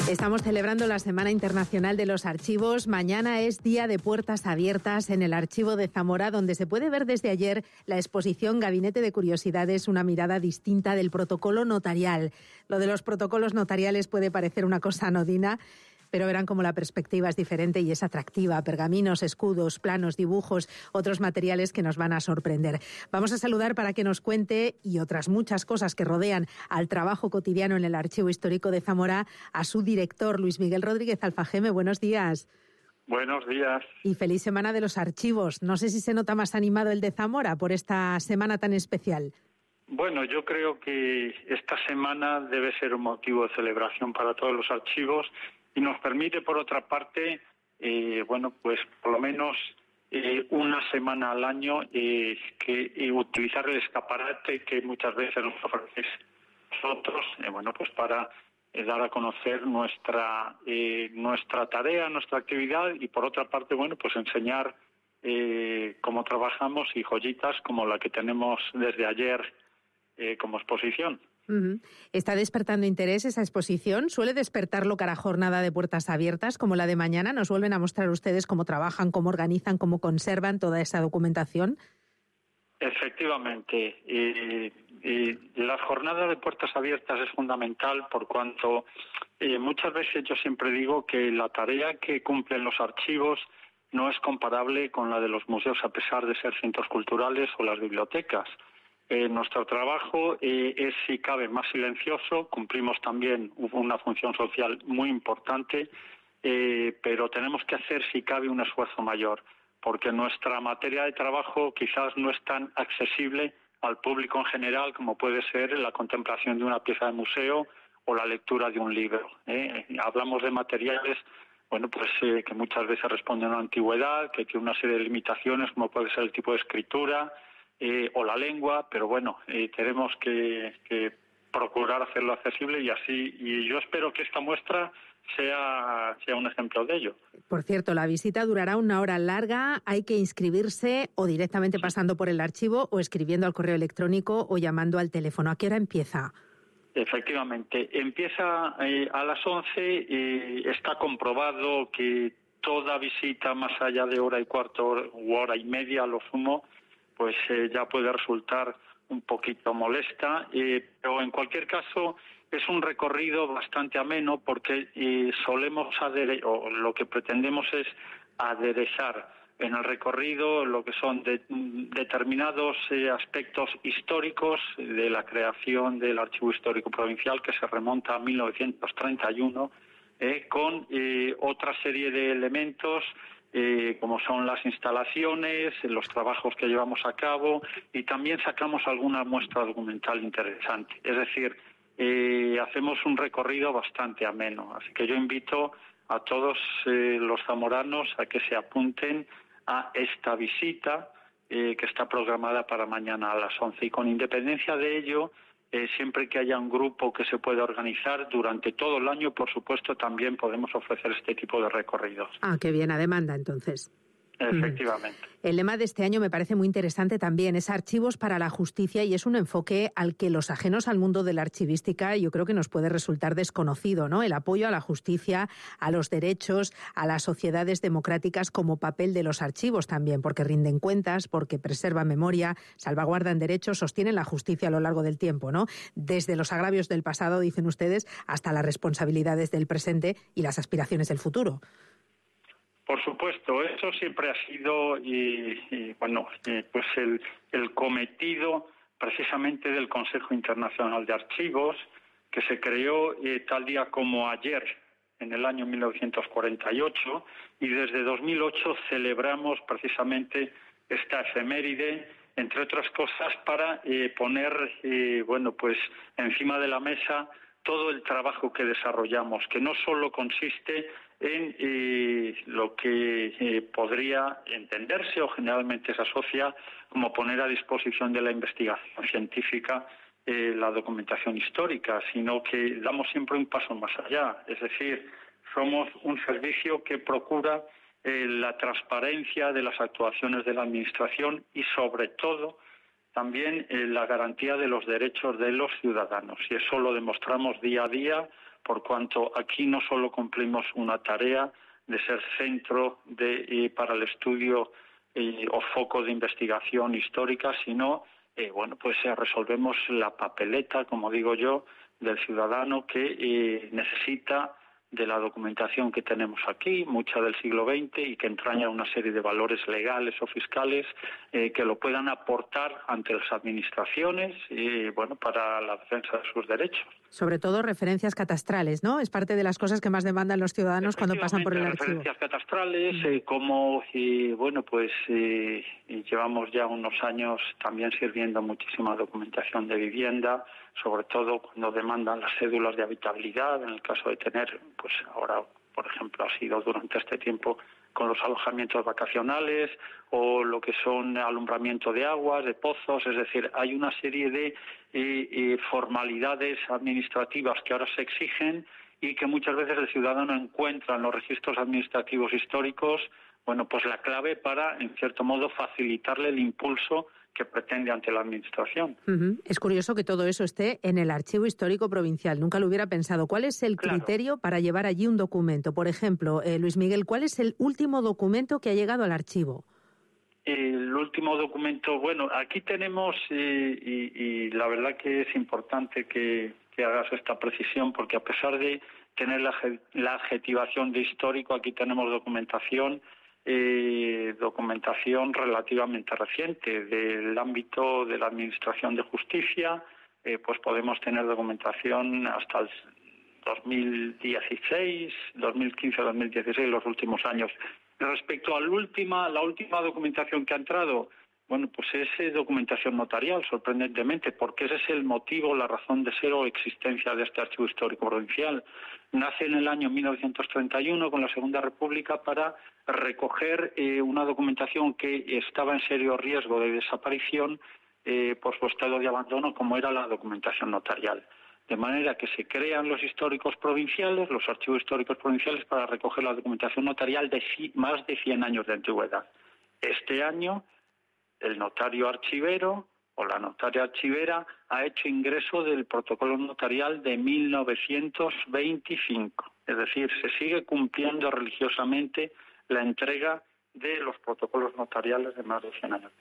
Estamos celebrando la Semana Internacional de los Archivos. Mañana es Día de Puertas Abiertas en el Archivo de Zamora, donde se puede ver desde ayer la exposición Gabinete de Curiosidades, una mirada distinta del protocolo notarial. Lo de los protocolos notariales puede parecer una cosa anodina, pero verán cómo la perspectiva es diferente y es atractiva. Pergaminos, escudos, planos, dibujos, otros materiales que nos van a sorprender. Vamos a saludar para que nos cuente, y otras muchas cosas que rodean al trabajo cotidiano en el Archivo Histórico de Zamora, a su director, Luis Miguel Rodríguez Alfajeme. Buenos días. Buenos días. Y feliz Semana de los Archivos. No sé si se nota más animado el de Zamora por esta semana tan especial. Bueno, yo creo que esta semana debe ser un motivo de celebración para todos los archivos y nos permite, por otra parte, pues por lo menos una semana al año utilizar el escaparate que muchas veces nos ofrecéis nosotros, pues para dar a conocer nuestra tarea, nuestra actividad y, por otra parte, pues enseñar cómo trabajamos y joyitas como la que tenemos desde ayer como exposición. Uh-huh. ¿Está despertando interés esa exposición? ¿Suele despertarlo cada jornada de puertas abiertas como la de mañana? ¿Nos vuelven a mostrar ustedes cómo trabajan, cómo organizan, cómo conservan toda esa documentación? Efectivamente. La jornada de puertas abiertas es fundamental por cuanto muchas veces yo siempre digo que la tarea que cumplen los archivos no es comparable con la de los museos, a pesar de ser centros culturales o las bibliotecas. Nuestro trabajo es, si cabe, más silencioso. Cumplimos también una función social muy importante, pero tenemos que hacer, si cabe, un esfuerzo mayor, porque nuestra materia de trabajo quizás no es tan accesible al público en general como puede ser la contemplación de una pieza de museo o la lectura de un libro. Hablamos de materiales que muchas veces responden a la antigüedad, que tiene una serie de limitaciones, como puede ser el tipo de escritura o la lengua, pero tenemos que procurar hacerlo accesible y yo espero que esta muestra sea un ejemplo de ello. Por cierto, la visita durará una hora larga. Hay que inscribirse o directamente pasando por el archivo o escribiendo al correo electrónico o llamando al teléfono. ¿A qué hora empieza? Efectivamente, empieza a las 11. Está comprobado que toda visita más allá de hora y cuarto u hora y media a lo sumo, pues ya puede resultar un poquito molesta, pero en cualquier caso es un recorrido bastante ameno porque lo que pretendemos es aderezar en el recorrido lo que son determinados aspectos históricos de la creación del Archivo Histórico Provincial, que se remonta a 1931, con otra serie de elementos como son las instalaciones, los trabajos que llevamos a cabo, y también sacamos alguna muestra documental interesante. Es decir, hacemos un recorrido bastante ameno. Así que yo invito a todos los zamoranos a que se apunten a esta visita que está programada para mañana a las 11. Y con independencia de ello, siempre que haya un grupo que se pueda organizar durante todo el año, por supuesto, también podemos ofrecer este tipo de recorridos. Ah, qué bien, a demanda entonces. Efectivamente. El lema de este año me parece muy interesante también, es Archivos para la Justicia, y es un enfoque al que los ajenos al mundo de la archivística yo creo que nos puede resultar desconocido, ¿no? El apoyo a la justicia, a los derechos, a las sociedades democráticas como papel de los archivos también, porque rinden cuentas, porque preservan memoria, salvaguardan derechos, sostienen la justicia a lo largo del tiempo, ¿no? Desde los agravios del pasado, dicen ustedes, hasta las responsabilidades del presente y las aspiraciones del futuro. Por supuesto, eso siempre ha sido el cometido precisamente del Consejo Internacional de Archivos, que se creó tal día como ayer, en el año 1948, y desde 2008 celebramos precisamente esta efeméride, entre otras cosas, para poner encima de la mesa todo el trabajo que desarrollamos, que no solo consiste en lo que podría entenderse o generalmente se asocia como poner a disposición de la investigación científica la documentación histórica, sino que damos siempre un paso más allá. Es decir, somos un servicio que procura la transparencia de las actuaciones de la Administración y, sobre todo, también la garantía de los derechos de los ciudadanos. Y eso lo demostramos día a día por cuanto aquí no solo cumplimos una tarea de ser centro para el estudio o foco de investigación histórica, sino resolvemos la papeleta, como digo yo, del ciudadano que necesita de la documentación que tenemos aquí, mucha del siglo XX, y que entraña una serie de valores legales o fiscales que lo puedan aportar ante las administraciones para la defensa de sus derechos. Sobre todo referencias catastrales, ¿no? Es parte de las cosas que más demandan los ciudadanos cuando pasan por el archivo. Referencias catastrales, llevamos ya unos años también sirviendo muchísima documentación de vivienda, sobre todo cuando demandan las cédulas de habitabilidad, en el caso de tener, pues ahora, por ejemplo, ha sido durante este tiempo con los alojamientos vacacionales o lo que son alumbramiento de aguas, de pozos, es decir, hay una serie de formalidades administrativas que ahora se exigen y que muchas veces el ciudadano encuentra en los registros administrativos históricos, la clave para, en cierto modo, facilitarle el impulso que pretende ante la Administración. Es curioso que todo eso esté en el Archivo Histórico Provincial. Nunca lo hubiera pensado. ¿Cuál es el criterio para llevar allí un documento? Por ejemplo, Luis Miguel, ¿cuál es el último documento que ha llegado al archivo? El último documento, aquí tenemos, y la verdad que es importante que hagas esta precisión, porque a pesar de tener la adjetivación de histórico, aquí tenemos documentación relativamente reciente del ámbito de la Administración de Justicia, pues podemos tener documentación hasta el 2016, 2015, 2016, los últimos años. Respecto a la última documentación que ha entrado, pues es documentación notarial, sorprendentemente, porque ese es el motivo, la razón de ser o existencia de este Archivo Histórico Provincial. Nace en el año 1931 con la Segunda República para recoger una documentación que estaba en serio riesgo de desaparición por su estado de abandono, como era la documentación notarial. De manera que se crean los históricos provinciales, los archivos históricos provinciales, para recoger la documentación notarial de más de 100 años de antigüedad. Este año, el notario archivero o la notaria archivera ha hecho ingreso del protocolo notarial de 1925. Es decir, se sigue cumpliendo religiosamente la entrega de los protocolos notariales de más de 100 años.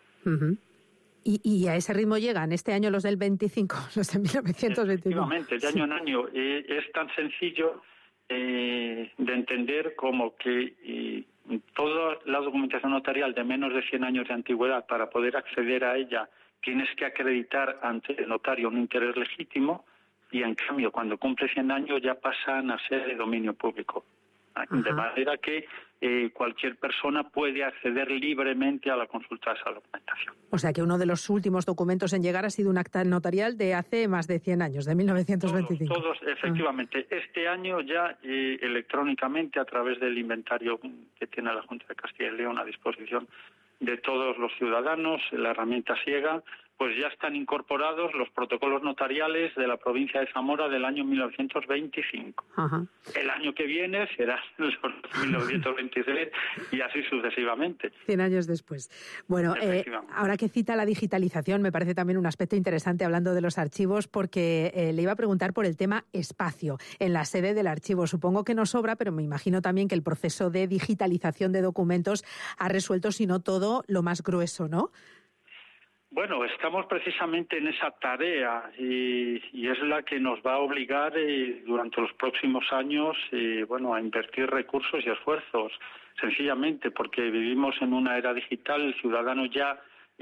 ¿Y a ese ritmo llegan este año los del 25, los de 1925? Efectivamente, de año en año. Es tan sencillo de entender como que toda la documentación notarial de menos de 100 años de antigüedad, para poder acceder a ella, tienes que acreditar ante el notario un interés legítimo, y en cambio, cuando cumple 100 años ya pasan a ser de dominio público. De manera que cualquier persona puede acceder libremente a la consulta de esa documentación. O sea que uno de los últimos documentos en llegar ha sido un acta notarial de hace más de 100 años, de 1925. Todos, efectivamente. Este año ya electrónicamente, a través del inventario que tiene la Junta de Castilla y León a disposición de todos los ciudadanos, la herramienta Siega, pues ya están incorporados los protocolos notariales de la provincia de Zamora del año 1925. El año que viene será los 1926 y así sucesivamente. 100 años después. Bueno, ahora que cita la digitalización, me parece también un aspecto interesante hablando de los archivos, porque le iba a preguntar por el tema espacio en la sede del archivo. Supongo que no sobra, pero me imagino también que el proceso de digitalización de documentos ha resuelto, si no todo, lo más grueso, ¿no? Bueno, estamos precisamente en esa tarea y es la que nos va a obligar durante los próximos años a invertir recursos y esfuerzos, sencillamente porque vivimos en una era digital. El ciudadano ya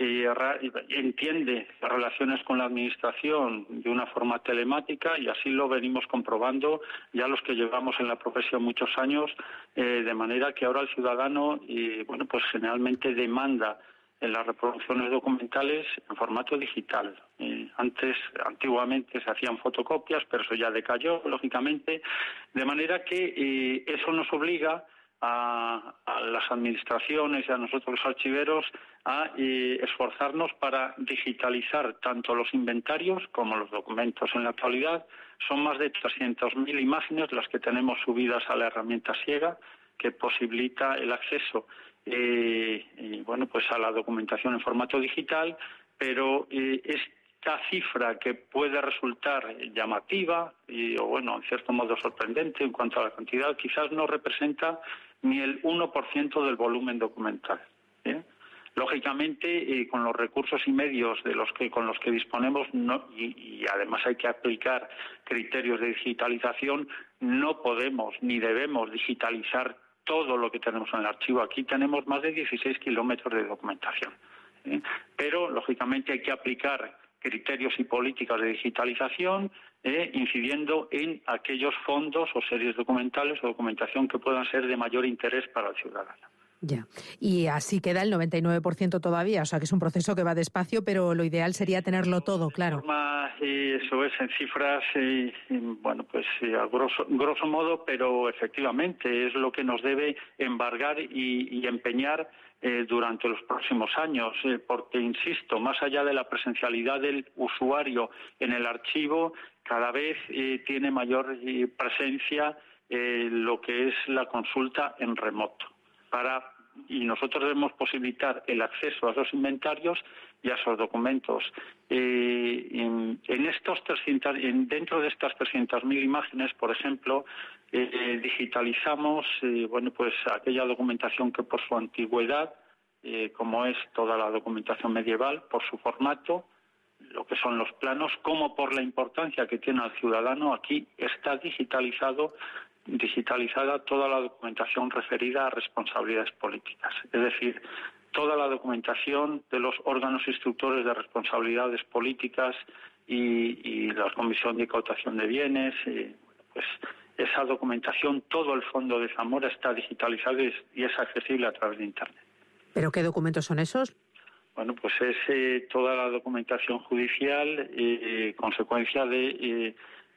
entiende las relaciones con la Administración de una forma telemática, y así lo venimos comprobando ya los que llevamos en la profesión muchos años, de manera que ahora el ciudadano generalmente demanda en las reproducciones documentales en formato digital. Antiguamente se hacían fotocopias, pero eso ya decayó, lógicamente, de manera que eso nos obliga a las administraciones y a nosotros los archiveros a esforzarnos para digitalizar tanto los inventarios como los documentos. En la actualidad son más de 300.000 imágenes las que tenemos subidas a la herramienta Siega, que posibilita el acceso a la documentación en formato digital, pero es esta cifra que puede resultar llamativa o bueno, en cierto modo sorprendente en cuanto a la cantidad, quizás no representa ni el 1% del volumen documental. Lógicamente, con los recursos y medios con los que disponemos, y además hay que aplicar criterios de digitalización, no podemos ni debemos digitalizar todo lo que tenemos en el archivo. Aquí tenemos más de 16 kilómetros de documentación. Pero, lógicamente, hay que aplicar criterios y políticas de digitalización, incidiendo en aquellos fondos o series documentales o documentación que puedan ser de mayor interés para el ciudadano. Ya, y así queda el 99% todavía, o sea que es un proceso que va despacio, pero lo ideal sería tenerlo todo, claro. Eso es, en cifras, bueno, pues a grosso modo, pero efectivamente es lo que nos debe embargar y empeñar durante los próximos años, porque, insisto, más allá de la presencialidad del usuario en el archivo, cada vez tiene mayor presencia lo que es la consulta en remoto. Y nosotros debemos posibilitar el acceso a esos inventarios y a esos documentos. Dentro de estas 300.000 imágenes, por ejemplo, digitalizamos pues aquella documentación que por su antigüedad, como es toda la documentación medieval, por su formato, lo que son los planos, como por la importancia que tiene al ciudadano, aquí está digitalizada toda la documentación referida a responsabilidades políticas. Es decir, toda la documentación de los órganos instructores de responsabilidades políticas y la Comisión de Incautación de Bienes, pues esa documentación, todo el fondo de Zamora está digitalizado y es accesible a través de Internet. ¿Pero qué documentos son esos? Bueno, pues es toda la documentación judicial, consecuencia de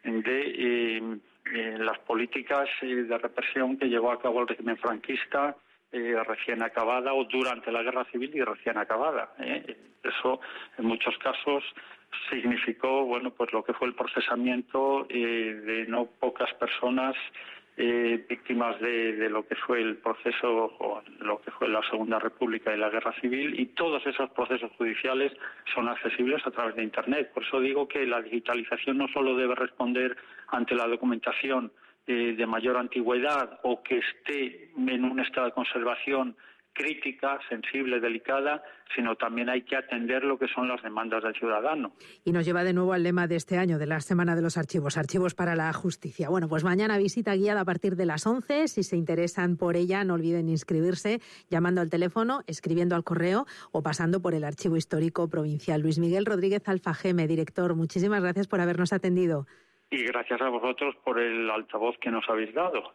las políticas de represión que llevó a cabo el régimen franquista recién acabada o durante la Guerra Civil y recién acabada. Eso, en muchos casos, significó, bueno, pues lo que fue el procesamiento de no pocas personas víctimas de lo que fue el proceso o lo que fue la Segunda República y la Guerra Civil, y todos esos procesos judiciales son accesibles a través de Internet. Por eso digo que la digitalización no solo debe responder ante la documentación de mayor antigüedad o que esté en un estado de conservación crítica, sensible, delicada, sino también hay que atender lo que son las demandas del ciudadano. Y nos lleva de nuevo al lema de este año, de la Semana de los Archivos, Archivos para la Justicia. Bueno, pues mañana visita guiada a partir de las 11. Si se interesan por ella, no olviden inscribirse llamando al teléfono, escribiendo al correo o pasando por el Archivo Histórico Provincial. Luis Miguel Rodríguez Alfajeme, director, muchísimas gracias por habernos atendido. Y gracias a vosotros por el altavoz que nos habéis dado.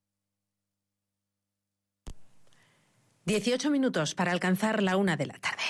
18 minutos para alcanzar la 1 de la tarde.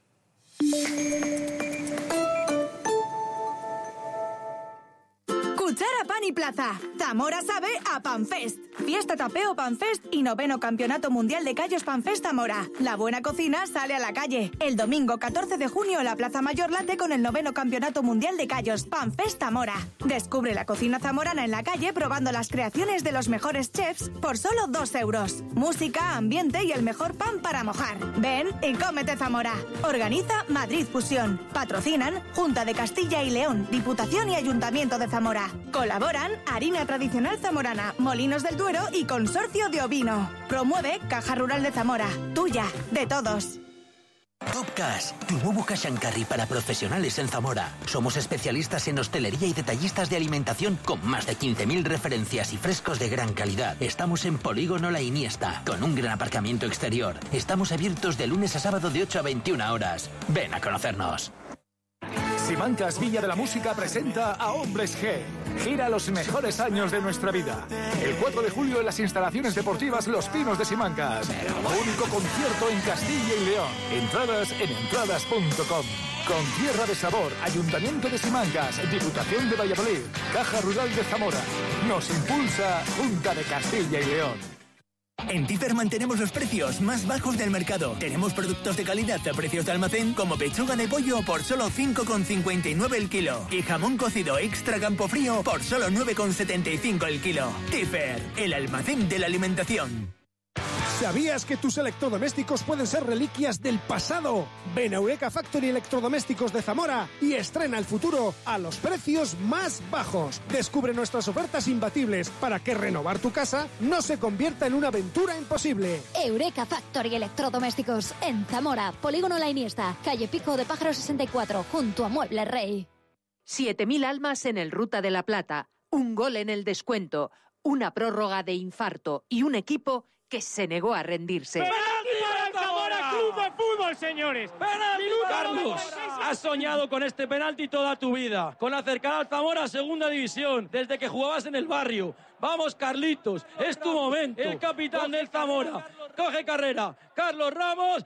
Cuchara, pan y plaza. Zamora sabe a Panfest. Fiesta Tapeo Panfest y 9º Campeonato Mundial de Callos Panfest Zamora. La buena cocina sale a la calle. El domingo 14 de junio la Plaza Mayor late con el 9º Campeonato Mundial de Callos Panfest Zamora. Descubre la cocina zamorana en la calle probando las creaciones de los mejores chefs por solo 2 euros. Música, ambiente y el mejor pan para mojar. Ven y cómete Zamora. Organiza Madrid Fusión. Patrocinan Junta de Castilla y León, Diputación y Ayuntamiento de Zamora. Colaboran Harina Tradicional Zamorana, Molinos del Duero y Consorcio de Ovino. Promueve Caja Rural de Zamora. Tuya, de todos. Top Cash, tu nuevo cash and carry para profesionales en Zamora. Somos especialistas en hostelería y detallistas de alimentación con más de 15.000 referencias y frescos de gran calidad. Estamos en Polígono La Iniesta, con un gran aparcamiento exterior. Estamos abiertos de lunes a sábado de 8 a 21 horas. Ven a conocernos. Simancas Villa de la Música presenta a Hombres G. Gira los mejores años de nuestra vida. El 4 de julio en las instalaciones deportivas Los Pinos de Simancas. Único concierto en Castilla y León. Entradas en entradas.com. Con Tierra de Sabor, Ayuntamiento de Simancas, Diputación de Valladolid, Caja Rural de Zamora. Nos impulsa Junta de Castilla y León. En Tifer mantenemos los precios más bajos del mercado. Tenemos productos de calidad a precios de almacén como pechuga de pollo por solo 5,59 el kilo y jamón cocido extra Campofrío por solo 9,75 el kilo. Tifer, el almacén de la alimentación. ¿Sabías que tus electrodomésticos pueden ser reliquias del pasado? Ven a Eureka Factory Electrodomésticos de Zamora y estrena el futuro a los precios más bajos. Descubre nuestras ofertas imbatibles para que renovar tu casa no se convierta en una aventura imposible. Eureka Factory Electrodomésticos en Zamora, Polígono La Iniesta, calle Pico de Pájaro 64, junto a Mueble Rey. 7.000 almas en el Ruta de la Plata, un gol en el descuento, una prórroga de infarto y un equipo que se negó a rendirse. ¡Penalti para el Zamora Club de Fútbol, señores! ¡Penalti! Carlos, has soñado con este penalti toda tu vida, con acercar al Zamora a segunda división, desde que jugabas en el barrio. Vamos, Carlitos, es tu momento. El capitán del Zamora coge carrera. Carlos Ramos,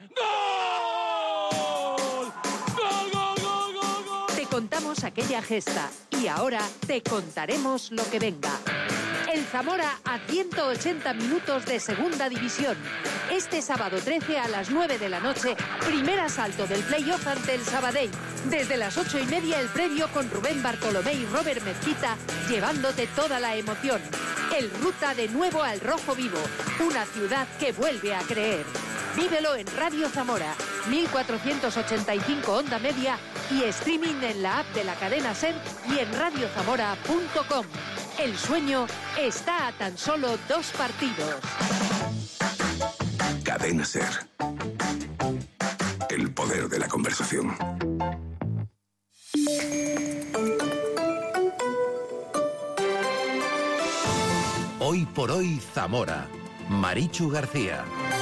¡gol! ¡Gol, gol, gol, gol, gol! Te contamos aquella gesta y ahora te contaremos lo que venga. El Zamora a 180 minutos de segunda división. Este sábado 13 a las 9 de la noche, primer asalto del play-off ante el Sabadell. Desde las 8:30 el previo con Rubén Bartolomé y Robert Mezquita, llevándote toda la emoción. El Ruta de nuevo al rojo vivo, una ciudad que vuelve a creer. Vívelo en Radio Zamora, 1485 onda media y streaming en la app de la cadena SER y en radiozamora.com. El sueño está a tan solo 2 partidos. Cadena SER. El poder de la conversación. Hoy por hoy Zamora. Marichu García.